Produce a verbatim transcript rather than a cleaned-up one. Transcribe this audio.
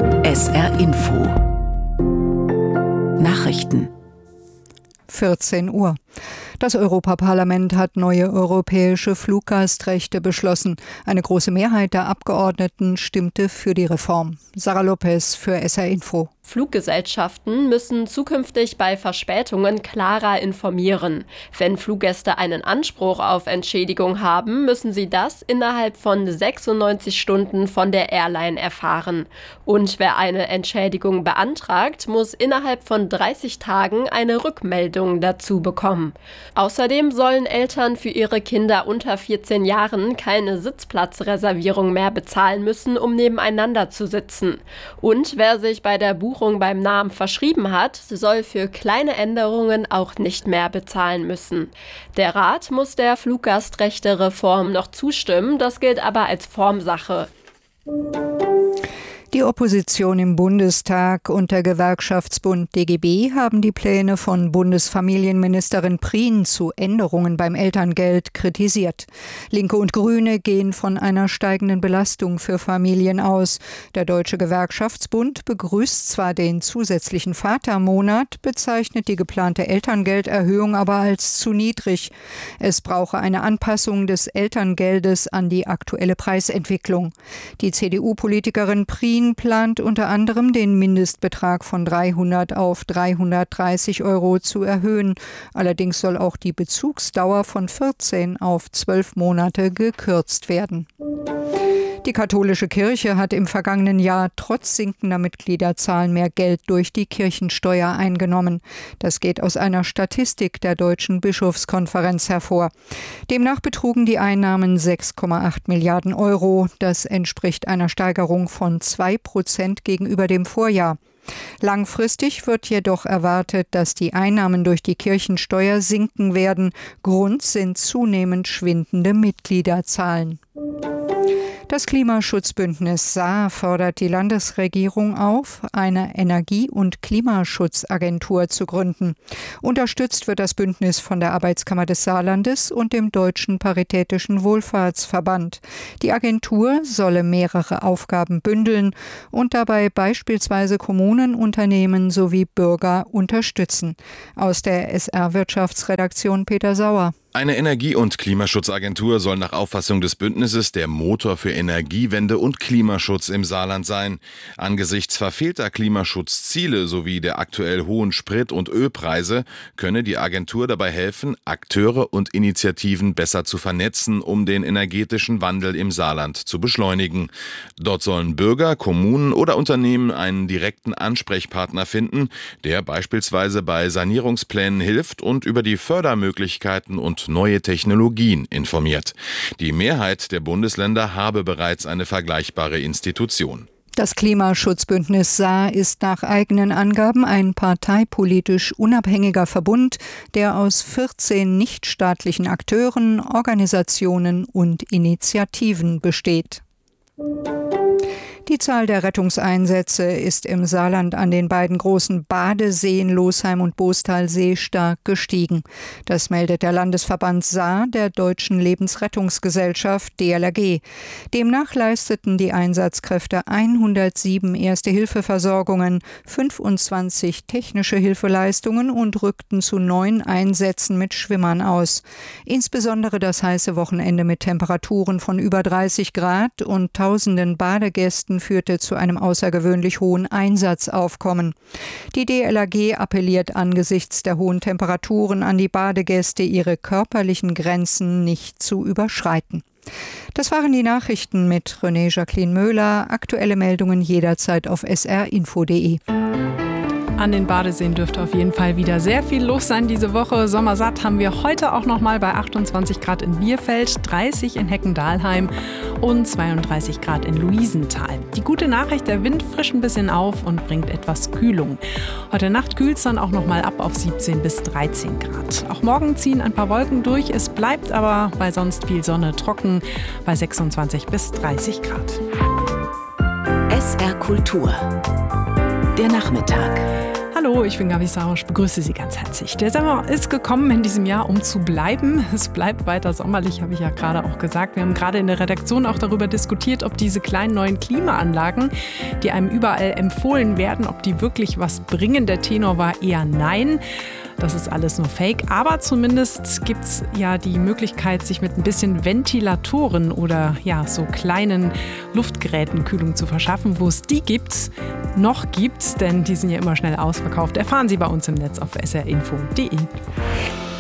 S R Info Nachrichten vierzehn Uhr. Das Europaparlament hat neue europäische Fluggastrechte beschlossen. Eine große Mehrheit der Abgeordneten stimmte für die Reform. Sarah Lopez für S R Info. Fluggesellschaften müssen zukünftig bei Verspätungen klarer informieren. Wenn Fluggäste einen Anspruch auf Entschädigung haben, müssen sie das innerhalb von sechsundneunzig Stunden von der Airline erfahren. Und wer eine Entschädigung beantragt, muss innerhalb von dreißig Tagen eine Rückmeldung dazu bekommen. Außerdem sollen Eltern für ihre Kinder unter vierzehn Jahren keine Sitzplatzreservierung mehr bezahlen müssen, um nebeneinander zu sitzen. Und wer sich bei der Buchung beim Namen verschrieben hat, soll für kleine Änderungen auch nicht mehr bezahlen müssen. Der Rat muss der Fluggastrechte-Reform noch zustimmen, das gilt aber als Formsache. Die Opposition im Bundestag und der Gewerkschaftsbund D G B haben die Pläne von Bundesfamilienministerin Prien zu Änderungen beim Elterngeld kritisiert. Linke und Grüne gehen von einer steigenden Belastung für Familien aus. Der Deutsche Gewerkschaftsbund begrüßt zwar den zusätzlichen Vatermonat, bezeichnet die geplante Elterngelderhöhung aber als zu niedrig. Es brauche eine Anpassung des Elterngeldes an die aktuelle Preisentwicklung. Die C D U-Politikerin Prien plant unter anderem den Mindestbetrag von dreihundert auf dreihundertdreißig Euro zu erhöhen. Allerdings soll auch die Bezugsdauer von vierzehn auf zwölf Monate gekürzt werden. Die katholische Kirche hat im vergangenen Jahr trotz sinkender Mitgliederzahlen mehr Geld durch die Kirchensteuer eingenommen. Das geht aus einer Statistik der Deutschen Bischofskonferenz hervor. Demnach betrugen die Einnahmen sechs Komma acht Milliarden Euro. Das entspricht einer Steigerung von zwei Prozent gegenüber dem Vorjahr. Langfristig wird jedoch erwartet, dass die Einnahmen durch die Kirchensteuer sinken werden. Grund sind zunehmend schwindende Mitgliederzahlen. Das Klimaschutzbündnis Saar fordert die Landesregierung auf, eine Energie- und Klimaschutzagentur zu gründen. Unterstützt wird das Bündnis von der Arbeitskammer des Saarlandes und dem Deutschen Paritätischen Wohlfahrtsverband. Die Agentur solle mehrere Aufgaben bündeln und dabei beispielsweise Kommunen, Unternehmen sowie Bürger unterstützen. Aus der S R-Wirtschaftsredaktion Peter Sauer. Eine Energie- und Klimaschutzagentur soll nach Auffassung des Bündnisses der Motor für Energiewende und Klimaschutz im Saarland sein. Angesichts verfehlter Klimaschutzziele sowie der aktuell hohen Sprit- und Ölpreise könne die Agentur dabei helfen, Akteure und Initiativen besser zu vernetzen, um den energetischen Wandel im Saarland zu beschleunigen. Dort sollen Bürger, Kommunen oder Unternehmen einen direkten Ansprechpartner finden, der beispielsweise bei Sanierungsplänen hilft und über die Fördermöglichkeiten und neue Technologien informiert. Die Mehrheit der Bundesländer habe bereits eine vergleichbare Institution. Das Klimaschutzbündnis Saar ist nach eigenen Angaben ein parteipolitisch unabhängiger Verbund, der aus vierzehn nichtstaatlichen Akteuren, Organisationen und Initiativen besteht. Die Zahl der Rettungseinsätze ist im Saarland an den beiden großen Badeseen Losheim und Bostalsee stark gestiegen. Das meldet der Landesverband Saar der Deutschen Lebensrettungsgesellschaft D L R G. Demnach leisteten die Einsatzkräfte hundertsieben Erste-Hilfe-Versorgungen, fünfundzwanzig technische Hilfeleistungen und rückten zu neun Einsätzen mit Schwimmern aus. Insbesondere das heiße Wochenende mit Temperaturen von über dreißig Grad und tausenden Badegästen führte zu einem außergewöhnlich hohen Einsatzaufkommen. Die D L R G appelliert angesichts der hohen Temperaturen an die Badegäste, ihre körperlichen Grenzen nicht zu überschreiten. Das waren die Nachrichten mit René Jacqueline Möhler. Aktuelle Meldungen jederzeit auf s r info punkt d e. An den Badeseen dürfte auf jeden Fall wieder sehr viel los sein diese Woche. Sommersatt haben wir heute auch noch mal bei achtundzwanzig Grad in Bierfeld, dreißig in Heckendalheim und zweiunddreißig Grad in Luisenthal. Die gute Nachricht, der Wind frischt ein bisschen auf und bringt etwas Kühlung. Heute Nacht kühlt es dann auch noch mal ab auf siebzehn bis dreizehn Grad. Auch morgen ziehen ein paar Wolken durch. Es bleibt aber bei sonst viel Sonne trocken bei sechsundzwanzig bis dreißig Grad. S R Kultur. Der Nachmittag. Hallo, ich bin Gabi Sausch, begrüße Sie ganz herzlich. Der Sommer ist gekommen in diesem Jahr, um zu bleiben. Es bleibt weiter sommerlich, habe ich ja gerade auch gesagt. Wir haben gerade in der Redaktion auch darüber diskutiert, ob diese kleinen neuen Klimaanlagen, die einem überall empfohlen werden, ob die wirklich was bringen. Der Tenor war eher nein. Das ist alles nur Fake, aber zumindest gibt es ja die Möglichkeit, sich mit ein bisschen Ventilatoren oder ja, so kleinen Luftgeräten Kühlung zu verschaffen. Wo es die gibt, noch gibt, denn die sind ja immer schnell ausverkauft, erfahren Sie bei uns im Netz auf s r info punkt d e.